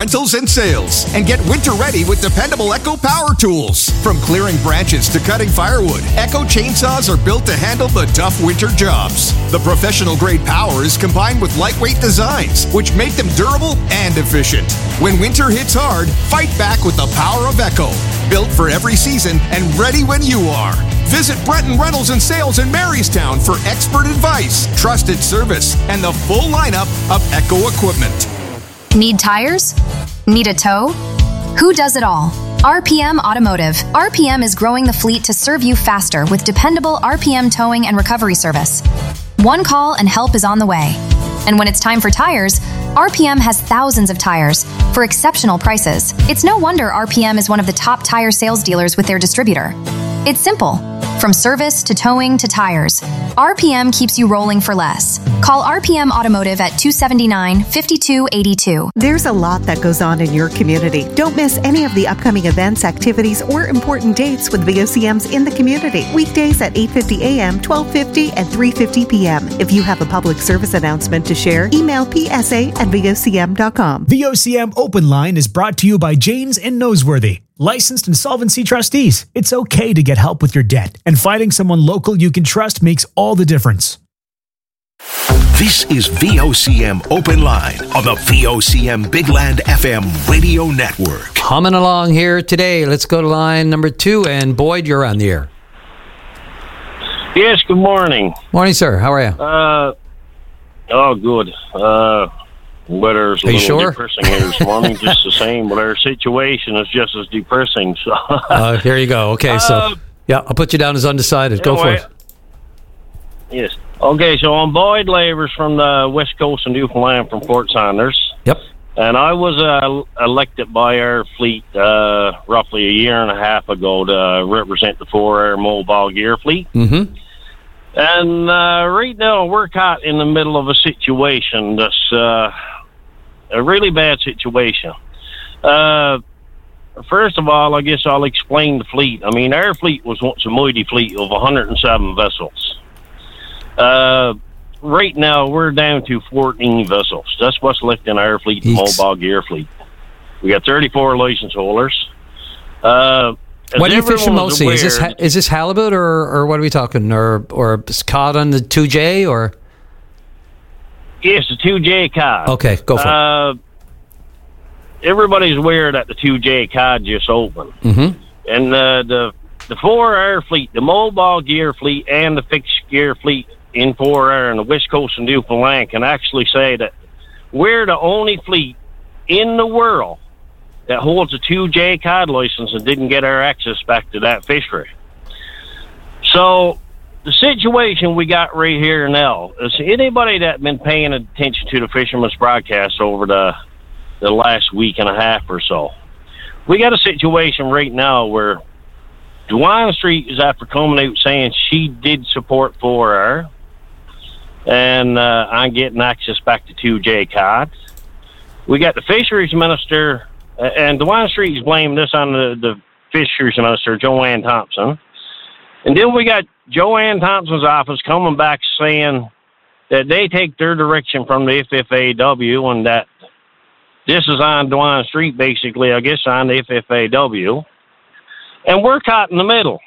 rentals and sales. And get winter ready with dependable Echo power tools. From clearing branches to cutting firewood, Echo chainsaws are built to handle the tough winter jobs. The professional grade power is combined with lightweight designs, which make them durable and efficient. When winter hits hard, fight back with the power of Echo. Built for every season and ready when you are. Visit Breton Rentals and Sales in Marystown for expert advice, trusted service, and the full lineup of Echo equipment. Need tires? Need a tow? Who does it all? RPM Automotive. RPM is growing the fleet to serve you faster with dependable RPM towing and recovery service. One call and help is on the way. And when it's time for tires, RPM has thousands of tires for exceptional prices. It's no wonder RPM is one of the top tire sales dealers with their distributor. It's simple. From service to towing to tires, RPM keeps you rolling for less. Call RPM Automotive at 279-5282. There's a lot that goes on in your community. Don't miss any of the upcoming events, activities, or important dates with VOCMs in the community. Weekdays at 8:50 a.m., 12:50, and 3:50 p.m. If you have a public service announcement to share, email psa@vocm.com. VOCM Open Line is brought to you by Janes and Noseworthy. Licensed insolvency trustees. It's okay to get help with your debt, and finding someone local you can trust makes all the difference. This is VOCM Open Line on the VOCM Big Land FM radio network. Humming along here today. Let's go to line number 2, and Boyd, you're on the air. Yes, good morning. Morning, sir. How are you? Good. Weather's a little depressing here this morning, just the same, but our situation is just as depressing. So here you go. Okay, so I'll put you down as undecided. Go for it. Yes. Okay, so I'm Boyd Lavers from the West Coast of Newfoundland from Fort Saunders. Yep. And I was elected by our fleet roughly a year and a half ago to represent the 4-Air mobile gear fleet. Mm-hmm. And right now we're caught in the middle of a situation that's a really bad situation. First of all, I guess I'll explain the fleet. I mean, our fleet was once a mighty fleet of 107 vessels. Right now, we're down to 14 vessels. That's what's left in our fleet, the mobile gear fleet. We got 34 license holders. What do you fish mostly? Is this halibut or what are we talking? Or cod on the 2J or? Yes, the 2J cod. Okay, go for it. Everybody's aware that the 2J cod just opened. Mm-hmm. And the 4-Air fleet, the mobile gear fleet and the fixed gear fleet in 4-Air and the West Coast of Newfoundland can actually say that we're the only fleet in the world that holds a 2J cod license and didn't get our access back to that fishery. So the situation we got right here now is anybody that's been paying attention to the Fisherman's broadcast over the last week and a half or so, we got a situation right now where Dwan Street is after coming out saying she did support 4-Air and I'm getting access back to 2J cod. We got the fisheries minister, and Dwan Street is blaming this on the fisheries minister, Joanne Thompson. And then we got Joanne Thompson's office coming back saying that they take their direction from the FFAW and that this is on Dwan Street, basically, I guess, on the FFAW. And we're caught in the middle.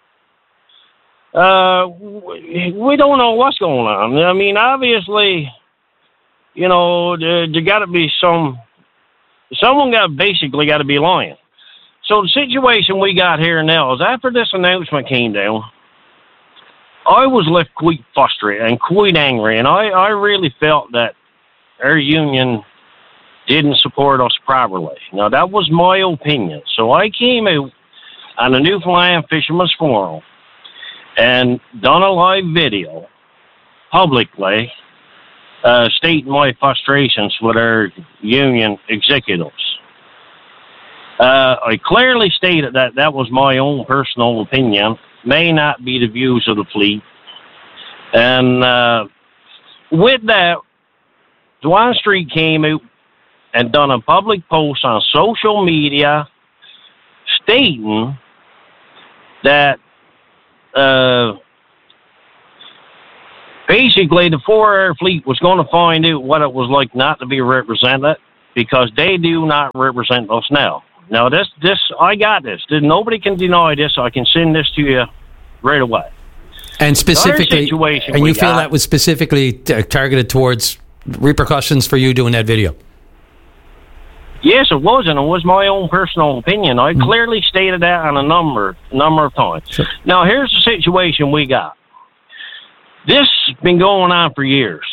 We don't know what's going on. I mean, obviously, you know, there got to be someone basically got to be lying. So the situation we got here now is after this announcement came down, I was left quite frustrated and quite angry, and I really felt that our union didn't support us properly. Now, that was my opinion. So I came out on the Newfoundland Fisherman's Forum and done a live video publicly stating my frustrations with our union executives. I clearly stated that that was my own personal opinion, may not be the views of the fleet. And with that, Dwan Street came out and done a public post on social media stating that basically the 4-Air fleet was going to find out what it was like not to be represented because they do not represent us now. Now, this I got this. Nobody can deny this. I can send this to you right away. And specifically, and you feel that was specifically targeted towards repercussions for you doing that video? Yes, it was, and it was my own personal opinion. I clearly stated that on a number of times. Sure. Now, here's the situation we got. This has been going on for years.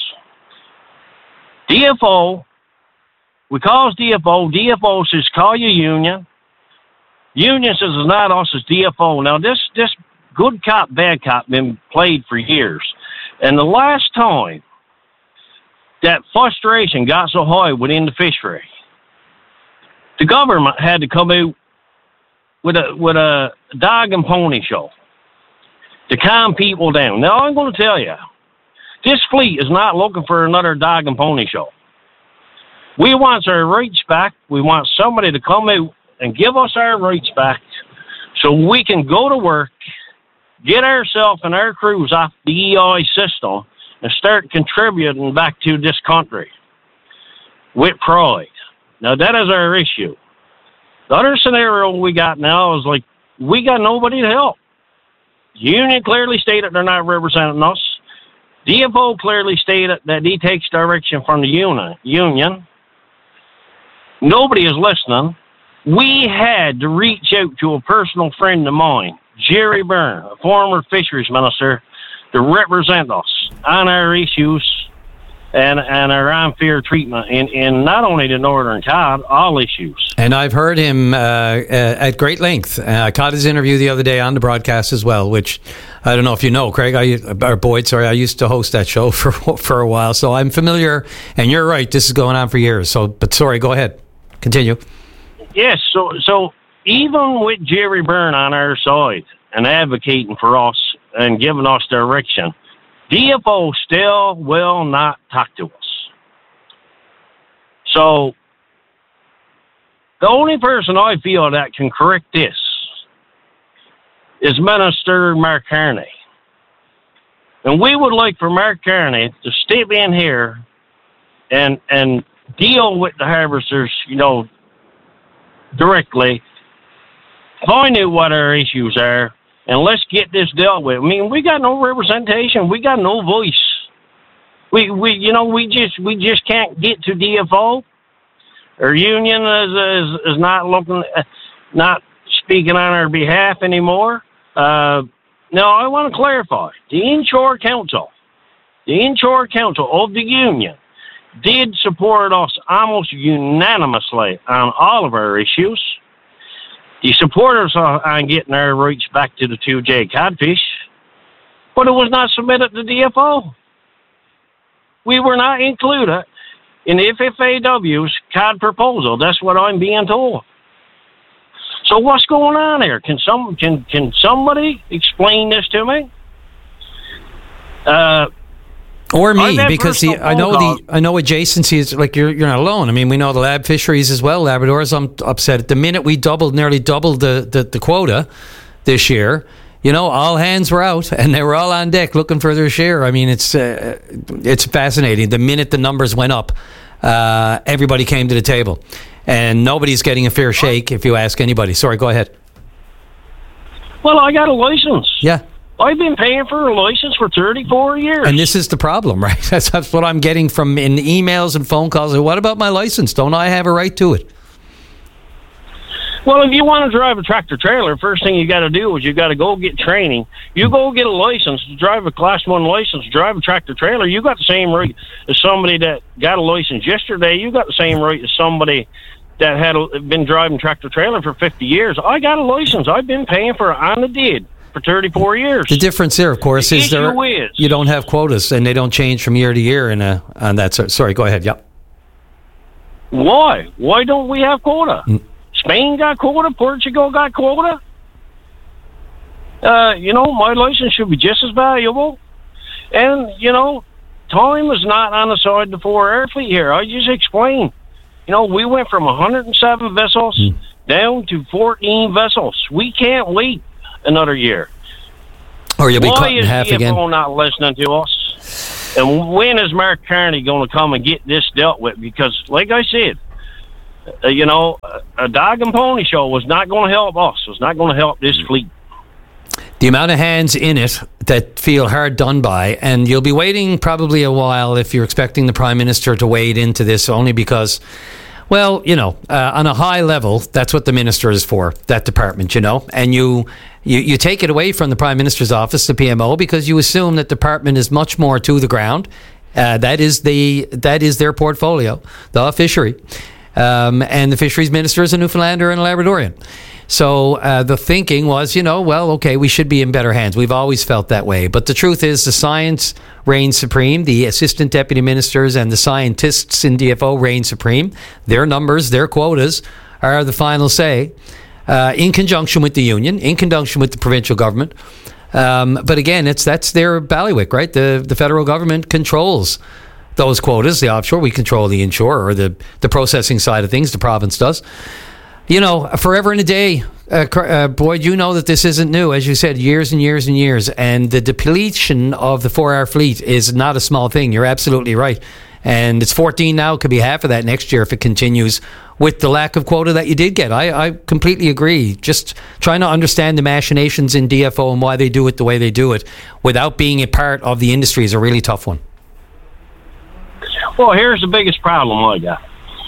DFO, we call us DFO. DFO says, call your union. Union says, it's not us, it's DFO. Now, this good cop, bad cop been played for years. And the last time that frustration got so high within the fishery, the government had to come out with a dog and pony show to calm people down. Now, I'm going to tell you, this fleet is not looking for another dog and pony show. We want our rights back. We want somebody to come out and give us our rights back so we can go to work, get ourselves and our crews off the EI system, and start contributing back to this country with pride. Now, that is our issue. The other scenario we got now is like, we got nobody to help. Union clearly stated they're not representing us. DFO clearly stated that he takes direction from the union. Nobody is listening. We had to reach out to a personal friend of mine, Jerry Byrne, a former fisheries minister, to represent us on our issues and our unfair treatment in not only the northern cod, all issues. And I've heard him at great length. I caught his interview the other day on the broadcast as well, which I don't know if you know, Craig, Boyd, I used to host that show for a while, so I'm familiar. And you're right, this is going on for years. So, but sorry, go ahead. Continue. Yes, so even with Jerry Byrne on our side and advocating for us and giving us direction, DFO still will not talk to us. So the only person I feel that can correct this is Minister Mark Carney. And we would like for Mark Carney to step in here and deal with the harvesters, directly, find out what our issues are, and let's get this dealt with. I mean, we got no representation. We got no voice. We just can't get to DFO. Our union is not speaking on our behalf anymore. Now, I want to clarify. The Inshore Council of the union did support us almost unanimously on all of our issues. He supported us on getting our rights back to the 2J codfish, but it was not submitted to DFO. We were not included in the FFAW's cod proposal. That's what I'm being told. So what's going on here? Can somebody explain this to me? Or me, because I know adjacency is like you're not alone. I mean, we know the lab fisheries as well. Labradors, I'm upset at the minute we nearly doubled the quota this year. All hands were out and they were all on deck looking for their share. I mean, it's fascinating. The minute the numbers went up, everybody came to the table, and nobody's getting a fair shake if you ask anybody. Sorry, go ahead. Well, I got a license. Yeah. I've been paying for a license for 34 years. And this is the problem, right? That's what I'm getting from in emails and phone calls. What about my license? Don't I have a right to it? Well, if you want to drive a tractor trailer, first thing you got to do is you got to go get training. You go get a license to drive a Class 1 license, drive a tractor trailer. You got the same right as somebody that got a license yesterday. You got the same right as somebody that had been driving tractor trailer for 50 years. I got a license. I've been paying for it on the did for 34 years. The difference there, of course, is you don't have quotas, and they don't change from year to year. On that, sorry, go ahead. Yep. Why? Why don't we have quota? Spain got quota. Portugal got quota. My license should be just as valuable. And time is not on the side of the 4-hour fleet here. I just explained. We went from 107 vessels down to 14 vessels. We can't wait another year. Or you'll be cut in half again. Why is DFO not listening to us? And when is Mark Carney going to come and get this dealt with? Because, like I said, a dog and pony show was not going to help us. It was not going to help this fleet. The amount of hands in it that feel hard done by, and you'll be waiting probably a while if you're expecting the Prime Minister to wade into this, only because, well, on a high level, that's what the Minister is for, that department, and you take it away from the Prime Minister's office, the PMO, because you assume that department is much more to the ground. That is their portfolio, the fishery. And the Fisheries Minister is a Newfoundlander and a Labradorian. So the thinking was, okay, we should be in better hands. We've always felt that way. But the truth is the science reigns supreme. The Assistant Deputy Ministers and the scientists in DFO reign supreme. Their numbers, their quotas are the final say, in conjunction with the union, in conjunction with the provincial government. But again, that's their bailiwick, right? The federal government controls those quotas, the offshore. We control the inshore, or the processing side of things. The province does. Forever and a day, Boyd, that this isn't new. As you said, years and years and years. And the depletion of the 4-hour fleet is not a small thing. You're absolutely right. And it's 14 now. It could be half of that next year if it continues with the lack of quota that you did get. I completely agree. Just trying to understand the machinations in DFO and why they do it the way they do it without being a part of the industry is a really tough one. Well, here's the biggest problem I got.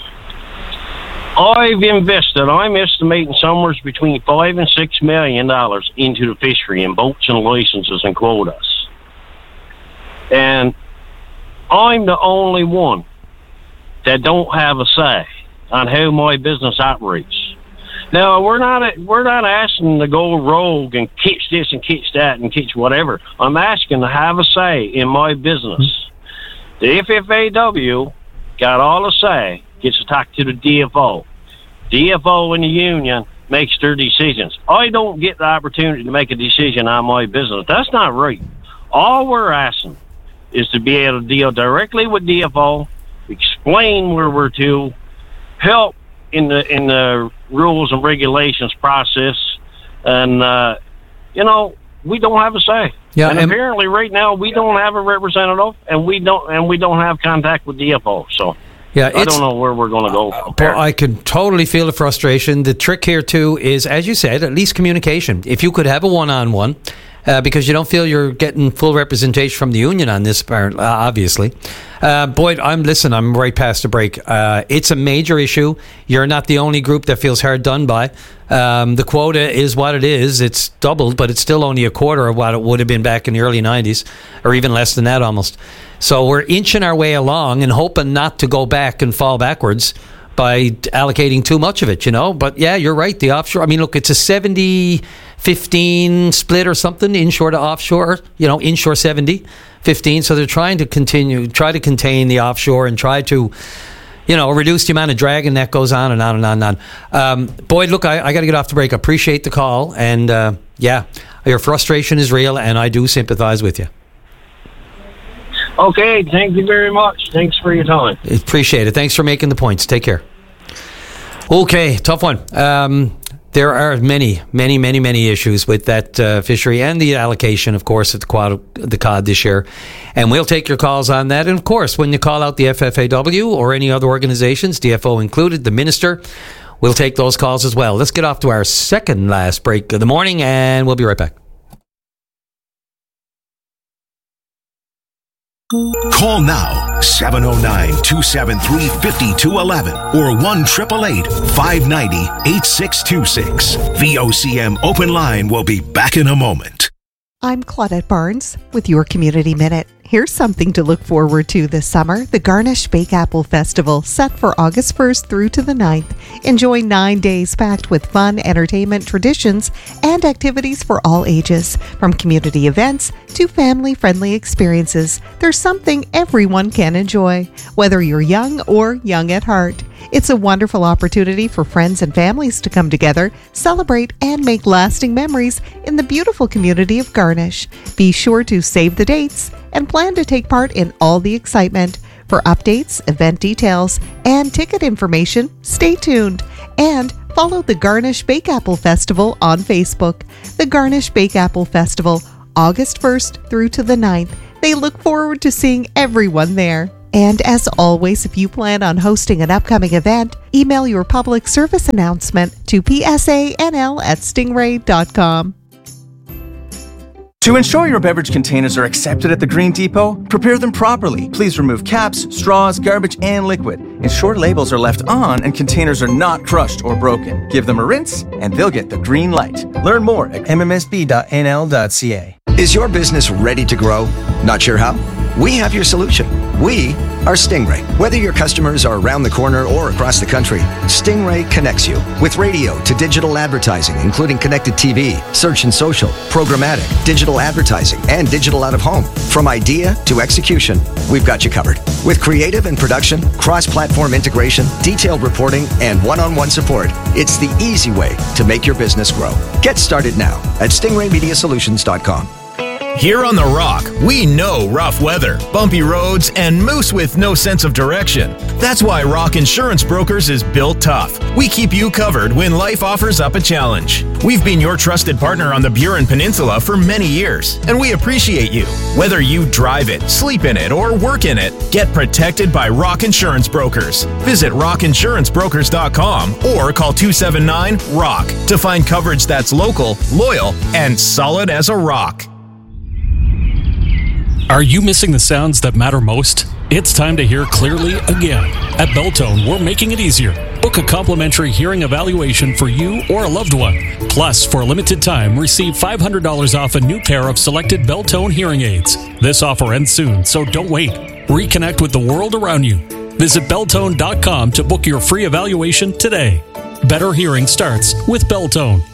I'm estimating somewhere between $5 and $6 million into the fishery in boats and licenses and quotas. And I'm the only one that don't have a say on how my business operates. Now, we're not asking to go rogue and catch this and catch that and catch whatever. I'm asking to have a say in my business. The FFAW got all the say, gets to talk to the DFO. DFO and the union makes their decisions. I don't get the opportunity to make a decision on my business. That's not right. All we're asking is to be able to deal directly with DFO, explain where we're to, help in the rules and regulations process, and we don't have a say. Yeah, and apparently right now we don't have a representative, and we don't have contact with DFO. So yeah, I don't know where we're going to go. I can totally feel the frustration. The trick here too is, as you said, at least communication. If you could have a one-on-one, because you don't feel you're getting full representation from the union on this part, obviously. Boyd, I'm right past the break. It's a major issue. You're not the only group that feels hard done by. The quota is what it is. It's doubled, but it's still only a quarter of what it would have been back in the early 90s, or even less than that almost. So we're inching our way along and hoping not to go back and fall backwards by allocating too much of it, But yeah, you're right. The offshore, look, it's a 70-15 split or something, inshore to offshore, inshore 70-15. So they're trying to try to contain the offshore and try to, reduce the amount of dragging that goes on and on and on and on. Boyd, look, I got to get off the break. I appreciate the call. And your frustration is real, and I do sympathize with you. Okay, thank you very much. Thanks for your time. Appreciate it. Thanks for making the points. Take care. Okay, tough one. There are many issues with that fishery and the allocation, of course, of the cod this year. And we'll take your calls on that. And, of course, when you call out the FFAW or any other organizations, DFO included, the minister, we'll take those calls as well. Let's get off to our second last break of the morning, and we'll be right back. Call now, 709-273-5211 or 1-888-590-8626. VOCM Open Line will be back in a moment. I'm Claudette Barnes with your Community Minute. Here's something to look forward to this summer. The Garnish Bake Apple Festival, set for August 1st through to the 9th. Enjoy 9 days packed with fun, entertainment, traditions, and activities for all ages. From community events to family-friendly experiences, there's something everyone can enjoy, whether you're young or young at heart. It's a wonderful opportunity for friends and families to come together, celebrate, and make lasting memories in the beautiful community of Garnish. Be sure to save the dates and plan to take part in all the excitement. For updates, event details, and ticket information, stay tuned and follow the Garnish Bake Apple Festival on Facebook. The Garnish Bake Apple Festival, August 1st through to the 9th. They look forward to seeing everyone there. And as always, if you plan on hosting an upcoming event, email your public service announcement to psanl@stingray.com. To ensure your beverage containers are accepted at the Green Depot, prepare them properly. Please remove caps, straws, garbage, and liquid. Ensure labels are left on and containers are not crushed or broken. Give them a rinse and they'll get the green light. Learn more at mmsb.nl.ca. Is your business ready to grow? Not sure how? We have your solution. We are Stingray. Whether your customers are around the corner or across the country, Stingray connects you with radio to digital advertising, including connected TV, search and social, programmatic, digital advertising, and digital out of home. From idea to execution, we've got you covered. With creative and production, cross-platform integration, detailed reporting, and one-on-one support, it's the easy way to make your business grow. Get started now at stingraymediasolutions.com. Here on The Rock, we know rough weather, bumpy roads, and moose with no sense of direction. That's why Rock Insurance Brokers is built tough. We keep you covered when life offers up a challenge. We've been your trusted partner on the Burin Peninsula for many years, and we appreciate you. Whether you drive it, sleep in it, or work in it, get protected by Rock Insurance Brokers. Visit rockinsurancebrokers.com or call 279-ROCK to find coverage that's local, loyal, and solid as a rock. Are you missing the sounds that matter most? It's time to hear clearly again. At Beltone, we're making it easier. Book a complimentary hearing evaluation for you or a loved one. Plus, for a limited time, receive $500 off a new pair of selected Beltone hearing aids. This offer ends soon, so don't wait. Reconnect with the world around you. Visit Beltone.com to book your free evaluation today. Better hearing starts with Beltone.